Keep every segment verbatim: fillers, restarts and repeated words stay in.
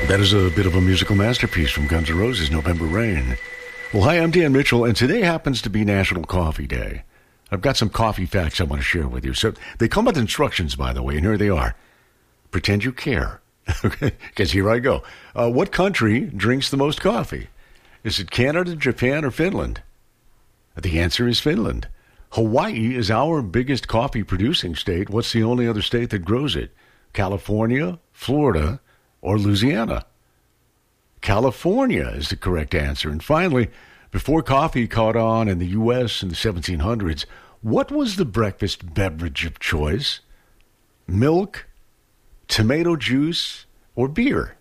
That is a bit of a musical masterpiece from Guns N' Roses, November Rain. Well, hi, I'm Dan Mitchell, and today happens to be National Coffee Day. I've got some coffee facts I want to share with you. So they come with instructions, by the way, and here they are. Pretend you care. Okay, because here I go. Uh, what country drinks the most coffee? Is it Canada, Japan, or Finland? The answer is Finland. Hawaii is our biggest coffee-producing state. What's the only other state that grows it? California, Florida, or Louisiana? California is the correct answer. And finally, before coffee caught on in the U S in the seventeen hundreds, what was the breakfast beverage of choice? Milk, tomato juice, or beer?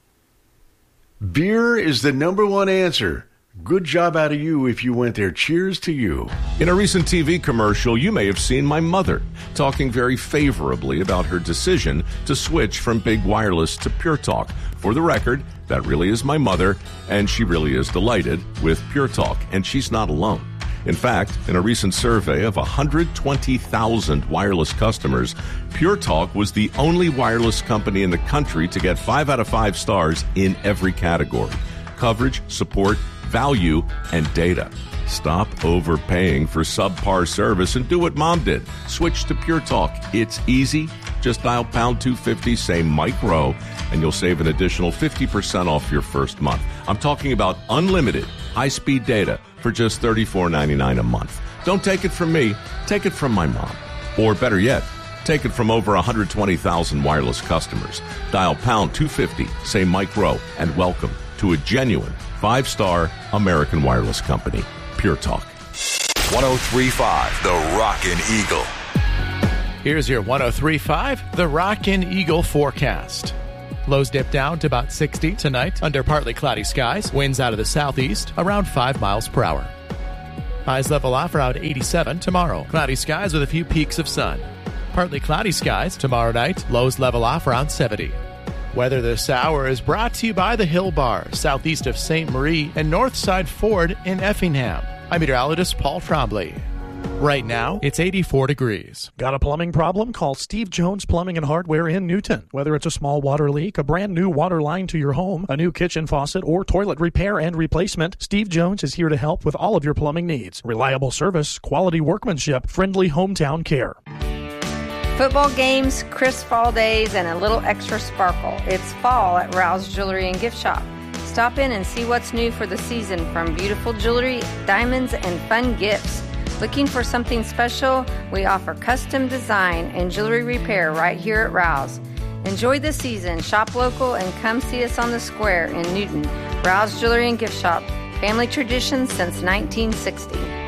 Beer is the number one answer. Good job out of you if you went there. Cheers to you. In a recent T V commercial, you may have seen my mother talking very favorably about her decision to switch from Big Wireless to Pure Talk. For the record, that really is my mother, and she really is delighted with Pure Talk, and she's not alone. In fact, in a recent survey of one hundred twenty thousand wireless customers, Pure Talk was the only wireless company in the country to get five out of five stars in every category: coverage, support, value, and data. Stop overpaying for subpar service and do what Mom did. Switch to Pure Talk. It's easy. Just dial pound two fifty, say Mike Rowe, and you'll save an additional fifty percent off your first month. I'm talking about unlimited high-speed data for just thirty-four ninety-nine a month. Don't take it from me. Take it from my mom. Or better yet, take it from over one hundred twenty thousand wireless customers. Dial pound two fifty, say Mike Rowe, and welcome to a genuine five-star American wireless company, Pure Talk. one oh three point five, The Rockin' Eagle. Here's your one oh three point five, The Rockin' Eagle forecast. Lows dip down to about sixty tonight under partly cloudy skies. Winds out of the southeast around five miles per hour. Highs level off around eighty-seven tomorrow. Cloudy skies with a few peaks of sun. Partly cloudy skies tomorrow night. Lows level off around seventy. Weather this hour is brought to you by the Hill Bar, southeast of Saint Marie and Northside Ford in Effingham. I'm meteorologist Paul Trombley. Right now, it's eighty-four degrees. Got a plumbing problem? Call Steve Jones Plumbing and Hardware in Newton. Whether it's a small water leak, a brand new water line to your home, a new kitchen faucet, or toilet repair and replacement, Steve Jones is here to help with all of your plumbing needs. Reliable service, quality workmanship, friendly hometown care. Football games, crisp fall days, and a little extra sparkle. It's fall at Rouse Jewelry and Gift Shop. Stop in and see what's new for the season, from beautiful jewelry, diamonds, and fun gifts. Looking for something special? We offer custom design and jewelry repair right here at Rouse. Enjoy the season, shop local, and come see us on the square in Newton. Rouse Jewelry and Gift Shop, family tradition since nineteen sixty.